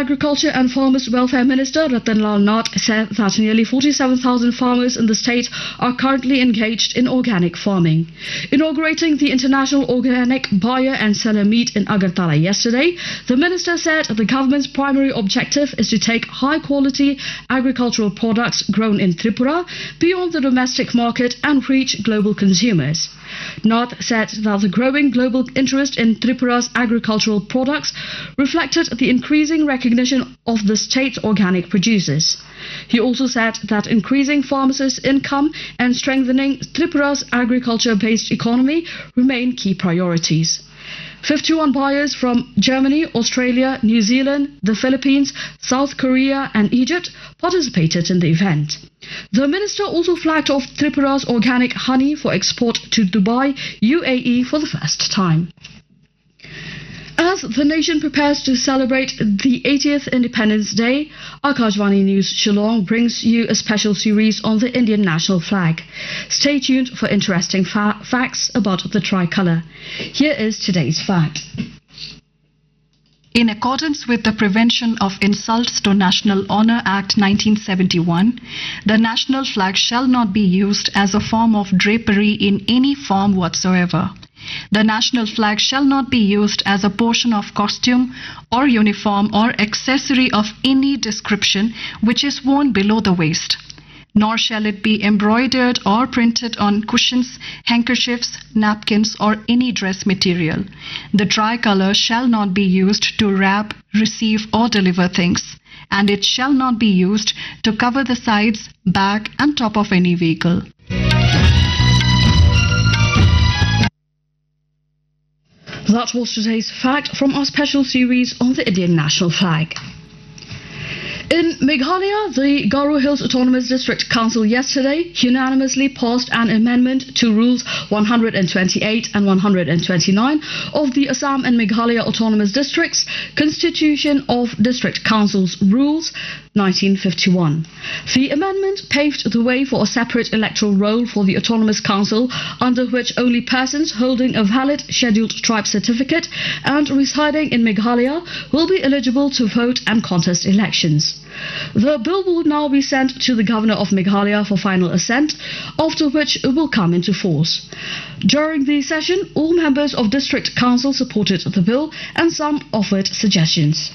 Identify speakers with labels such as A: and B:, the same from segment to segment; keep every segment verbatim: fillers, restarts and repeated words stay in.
A: Agriculture and Farmers Welfare Minister Ratan Lal Nath said that nearly forty-seven thousand farmers in the state are currently engaged in organic farming. Inaugurating the International Organic Buyer and Seller Meet in Agartala yesterday, the minister said the government's primary objective is to take high-quality agricultural products grown in Tripura beyond the domestic market and reach global consumers. Nath said that the growing global interest in Tripura's agricultural products reflected the increasing recognition of the state's organic producers. He also said that increasing farmers' income and strengthening Tripura's agriculture-based economy remain key priorities. fifty-one buyers from Germany, Australia, New Zealand, the Philippines, South Korea and Egypt participated in the event. The minister also flagged off Tripura's organic honey for export to Dubai, U A E for the first time. As the nation prepares to celebrate the eightieth Independence Day, Akashvani News Shillong brings you a special series on the Indian national flag. Stay tuned for interesting fa facts about the tricolour. Here is today's fact.
B: In accordance with the Prevention of Insults to National Honour Act nineteen seventy-one, the national flag shall not be used as a form of drapery in any form whatsoever. The national flag shall not be used as a portion of costume or uniform or accessory of any description which is worn below the waist. Nor shall it be embroidered or printed on cushions, handkerchiefs, napkins or any dress material. The tricolour shall not be used to wrap, receive or deliver things, and it shall not be used to cover the sides, back and top of any vehicle.
A: That was today's fact from our special series on the Indian national flag. In Meghalaya, the Garo Hills Autonomous District Council yesterday unanimously passed an amendment to Rules one hundred twenty-eight and one hundred twenty-nine of the Assam and Meghalaya Autonomous Districts Constitution of District Councils Rules nineteen fifty-one. The amendment paved the way for a separate electoral roll for the Autonomous Council, under which only persons holding a valid Scheduled Tribe certificate and residing in Meghalaya will be eligible to vote and contest elections. The bill will now be sent to the Governor of Meghalaya for final assent, after which it will come into force. During the session, all members of District Council supported the bill and some offered suggestions.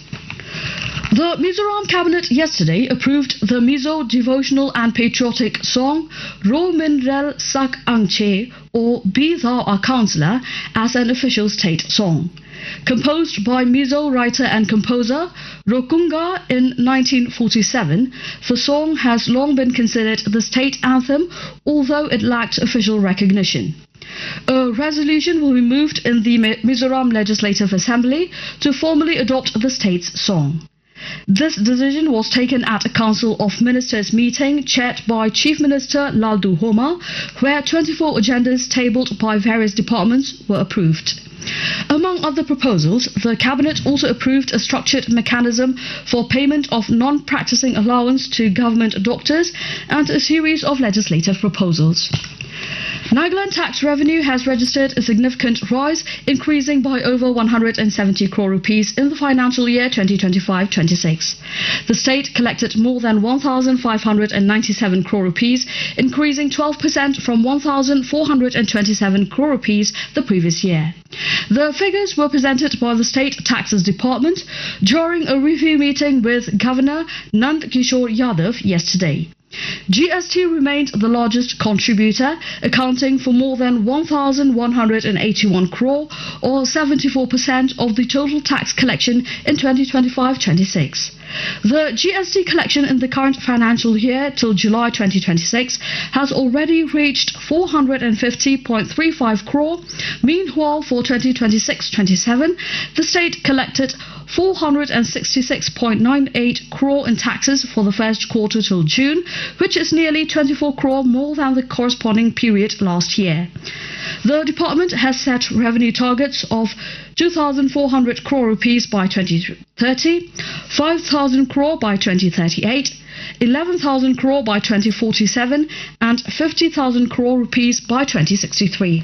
A: The Mizoram Cabinet yesterday approved the Mizo devotional and patriotic song Ro Minrel Sak Angche, or Be Thou Our Counselor, as an official state song. Composed by Mizo writer and composer Rokunga in nineteen forty-seven, the song has long been considered the state anthem, although it lacked official recognition. A resolution will be moved in the Mizoram Legislative Assembly to formally adopt the state's song. This decision was taken at a Council of Ministers meeting chaired by Chief Minister Laldu Homa, where twenty-four agendas tabled by various departments were approved. Among other proposals, the Cabinet also approved a structured mechanism for payment of non-practicing allowance to government doctors and a series of legislative proposals. Nagaland tax revenue has registered a significant rise, increasing by over one hundred seventy crore rupees in the financial year twenty twenty-five twenty-six. The state collected more than one thousand five hundred ninety-seven crore rupees, increasing twelve percent from one thousand four hundred twenty-seven crore rupees the previous year. The figures were presented by the State Taxes Department during a review meeting with Governor Nand Kishore Yadav yesterday. G S T remained the largest contributor, accounting for more than one thousand one hundred eighty-one crore, or seventy-four percent of the total tax collection in twenty twenty-five twenty-six. The G S T collection in the current financial year till July twenty twenty-six has already reached four hundred fifty point three five crore. Meanwhile, for twenty twenty-six twenty-seven, the state collected four hundred sixty-six point nine eight crore in taxes for the first quarter till June, which is nearly twenty-four crore more than the corresponding period last year. The department has set revenue targets of two thousand four hundred crore rupees by twenty thirty, five thousand crore by twenty thirty-eight, eleven thousand crore by twenty forty-seven and fifty thousand crore rupees by twenty sixty-three.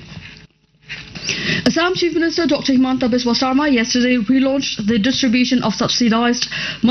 A: Assam Chief Minister Doctor Himanta Biswa Sarma yesterday relaunched the distribution of subsidized